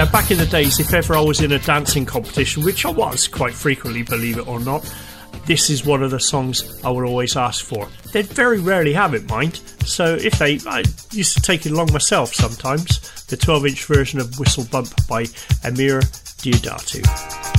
Now, back in the days, if ever I was in a dancing competition, which I was quite frequently, believe it or not, this is one of the songs I would always ask for. They'd very rarely have it, mind. So I used to take it along myself sometimes. The 12-inch version of Whistle Bump by Amir Deodati.